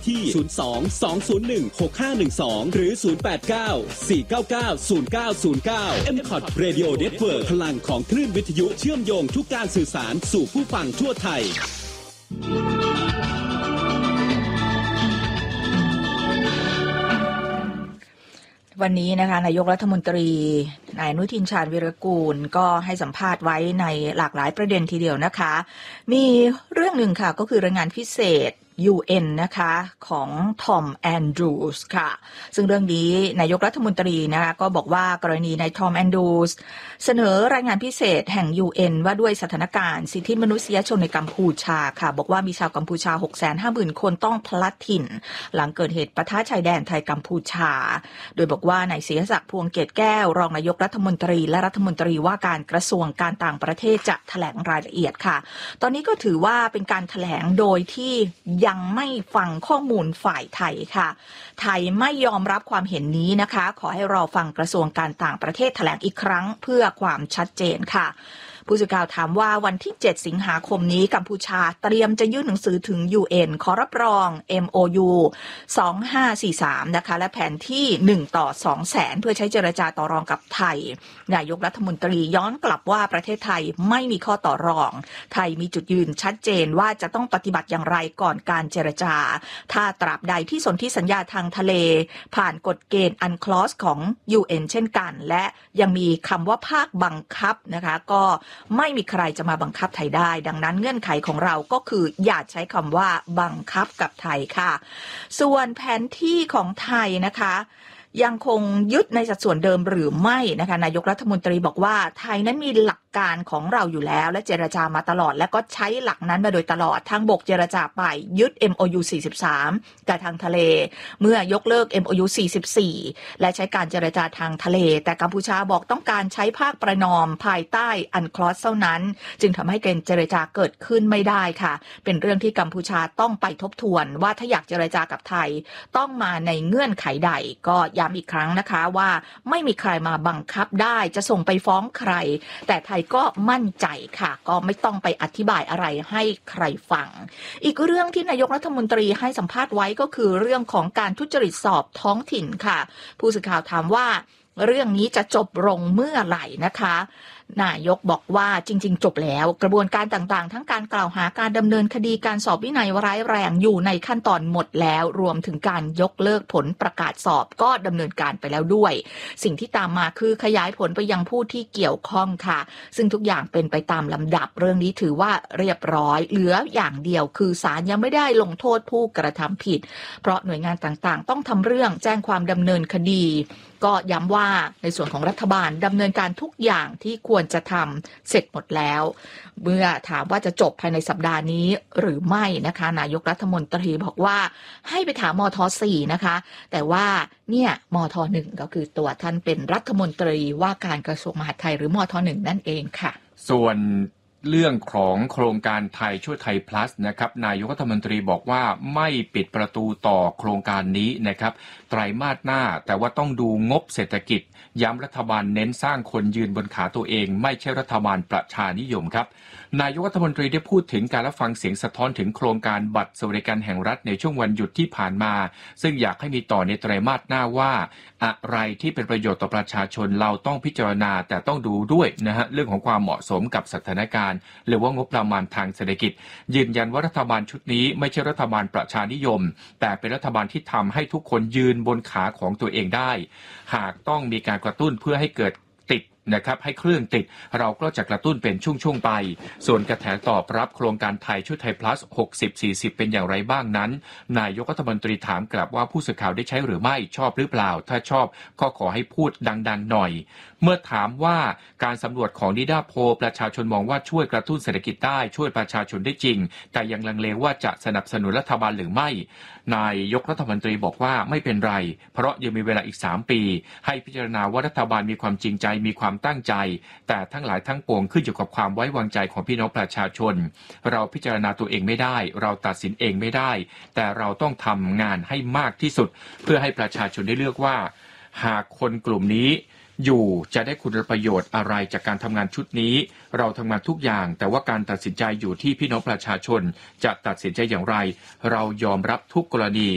ที่ 02-201-6512 หรือ 089-499-0909 MCOT Radio Network พลังของคลื่นวิทยุเชื่อมโยงทุกการสื่อสารสู่ผู้ฟังทั่วไทยวันนี้นะคะนายกรัฐมนตรีนายอนุทินชาญวิรากูลก็ให้สัมภาษณ์ไว้ในหลากหลายประเด็นทีเดียวนะคะมีเรื่องหนึ่งค่ะก็คือรายงานพิเศษ UN นะคะของทอมแอนดรูสค่ะซึ่งเรื่องนี้นายกรัฐมนตรีนะคะก็บอกว่ากรณีนายทอมแอนดรูสเสนอรายงานพิเศษแห่ง UN ว่าด้วยสถานการณ์สิทธิมนุษยชนในกัมพูชาค่ะบอกว่ามีชาวกัมพูชา 650,000 คนต้องพลัดถิ่นหลังเกิดเหตุปะทะชายแดนไทยกัมพูชาโดยบอกว่านายศิรศักดิ์พวงเกตแก้วรองนายกรัฐมนตรีและรัฐมนตรีว่าการกระทรวงการต่างประเทศจะแถลงรายละเอียดค่ะตอนนี้ก็ถือว่าเป็นการแถลงโดยที่ยังไม่ฟังข้อมูลฝ่ายไทยค่ะไทยไม่ยอมรับความเห็นนี้นะคะขอให้รอฟังกระทรวงการต่างประเทศแถลงอีกครั้งเพื่อความชัดเจนค่ะผู้สื่อข่าวถามว่าวันที่7สิงหาคมนี้กัมพูชาเตรียมจะยื่นหนังสือถึง UN ขอรับรอง MOU 2543นะคะและแผนที่1:200,000เพื่อใช้เจรจาต่อรองกับไทยนายกรัฐมนตรีย้อนกลับว่าประเทศไทยไม่มีข้อต่อรองไทยมีจุดยืนชัดเจนว่าจะต้องปฏิบัติอย่างไรก่อนการเจรจาถ้าตราบใดที่สนธิสัญญาทางทะเลผ่านกฎเกณฑ์ UNCLOS ของ UN เช่นกันและยังมีคำว่าภาคบังคับนะคะก็ไม่มีใครจะมาบังคับไทยได้ดังนั้นเงื่อนไขของเราก็คืออย่าใช้คำว่าบังคับกับไทยค่ะส่วนแผนที่ของไทยนะคะยังคงยึดในสัดส่วนเดิมหรือไม่นะคะนายกรัฐมนตรีบอกว่าไทยนั้นมีหลักการของเราอยู่แล้วและเจรจามาตลอดและก็ใช้หลักนั้นมาโดยตลอดทางบกเจรจาไปยึด MOU 43กับทางทะเลเมื่อยกเลิก MOU 44และใช้การเจรจาทางทะเลแต่กัมพูชาบอกต้องการใช้ภาคประนอมภายใต้ UNCLOS เท่านั้นจึงทำให้การเจรจาเกิดขึ้นไม่ได้ค่ะเป็นเรื่องที่กัมพูชาต้องไปทบทวนว่าถ้าอยากเจรจากับไทยต้องมาในเงื่อนไขใดก็ย้ำอีกครั้งนะคะว่าไม่มีใครมาบังคับได้จะส่งไปฟ้องใครแต่ไทยก็มั่นใจค่ะก็ไม่ต้องไปอธิบายอะไรให้ใครฟังอีกเรื่องที่นายกรัฐมนตรีให้สัมภาษณ์ไว้ก็คือเรื่องของการทุจริตสอบท้องถิ่นค่ะผู้สื่อข่าวถามว่าเรื่องนี้จะจบลงเมื่อไหร่นะคะนายกบอกว่าจริงๆจบแล้วกระบวนการต่างๆทั้งการกล่าวหาการดำเนินคดีการสอบวินัยร้ายแรงอยู่ในขั้นตอนหมดแล้วรวมถึงการยกเลิกผลประกาศสอบก็ดำเนินการไปแล้วด้วยสิ่งที่ตามมาคือขยายผลไปยังผู้ที่เกี่ยวข้องค่ะซึ่งทุกอย่างเป็นไปตามลำดับเรื่องนี้ถือว่าเรียบร้อยเหลืออย่างเดียวคือศาลยังไม่ได้ลงโทษผู้กระทำผิดเพราะหน่วยงานต่างๆต้องทำเรื่องแจ้งความดำเนินคดีก็ย้ำว่าในส่วนของรัฐบาลดำเนินการทุกอย่างที่ควรจะทำเสร็จหมดแล้วเมื่อถามว่าจะจบภายในสัปดาห์นี้หรือไม่นะคะนายกรัฐมนตรีบอกว่าให้ไปถามมท.4 นะคะแต่ว่าเนี่ยมท.1 ก็คือตัวท่านเป็นรัฐมนตรีว่าการกระทรวงมหาดไทยหรือมท.1 นั่นเองค่ะส่วนเรื่องของโครงการไทยช่วยไทย plus นะครับนายกรัฐมนตรีบอกว่าไม่ปิดประตูต่อโครงการนี้นะครับไตรมาสหน้าแต่ว่าต้องดูงบเศรษฐกิจย้ำรัฐบาลเน้นสร้างคนยืนบนขาตัวเองไม่ใช่รัฐบาลประชานิยมครับนายกรัฐมนตรีได้พูดถึงการรับฟังเสียงสะท้อนถึงโครงการบัตรสวัสดิการแห่งรัฐในช่วงวันหยุดที่ผ่านมาซึ่งอยากให้มีต่อในไตรมาสหน้าว่าอะไรที่เป็นประโยชน์ต่อประชาชนเราต้องพิจารณาแต่ต้องดูด้วยนะฮะเรื่องของความเหมาะสมกับสถานการณ์หรือว่างบประมาณทางเศรษฐกิจยืนยันว่ารัฐบาลชุดนี้ไม่ใช่รัฐบาลประชานิยมแต่เป็นรัฐบาลที่ทำให้ทุกคนยืนบนขาของตัวเองได้หากต้องมีการกระตุ้นเพื่อให้เกิดนะครับให้เครื่องติดเราก็จะกระตุ้นเป็นช่วงๆไปส่วนกระแสตอบรับโครงการไทยช่วยไทย plus 60-40 เป็นอย่างไรบ้างนั้นนายกรัฐมนตรีถามกลับว่าผู้สื่อข่าวได้ใช้หรือไม่ชอบหรือเปล่าถ้าชอบก็ขอให้พูดดังๆหน่อยเมื่อถามว่าการสำรวจของนิดาโพลประชาชนมองว่าช่วยกระตุ้นเศรษฐกิจได้ช่วยประชาชนได้จริงแต่ยังลังเลว่าจะสนับสนุนรัฐบาลหรือไม่นายกรัฐมนตรีบอกว่าไม่เป็นไรเพราะยังมีเวลาอีก3ปีให้พิจารณาว่ารัฐบาลมีความจริงใจมีความตั้งใจแต่ทั้งหลายทั้งปวงขึ้นอยู่กับความไว้วางใจของพี่น้องประชาชนเราพิจารณาตัวเองไม่ได้เราตัดสินเองไม่ได้แต่เราต้องทำงานให้มากที่สุดเพื่อให้ประชาชนได้เลือกว่าหากคนกลุ่มนี้อยู่จะได้คุณประโยชน์อะไรจากการทำงานชุดนี้เราทำงานทุกอย่างแต่ว่าการตัดสินใจอยู่ที่พี่น้องประชาชนจะตัดสินใจอย่างไรเรายอมรับทุกกรณี